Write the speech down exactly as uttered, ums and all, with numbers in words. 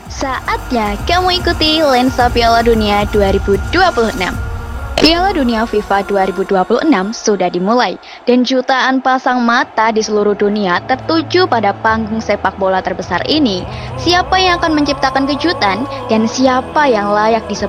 Saatnya kamu ikuti lensa Piala Dunia dua ribu dua puluh enam. Piala Dunia FIFA dua ribu dua puluh enam sudah dimulai dan jutaan pasang mata di seluruh dunia tertuju pada panggung sepak bola terbesar ini. Siapa yang akan menciptakan kejutan dan siapa yang layak disebut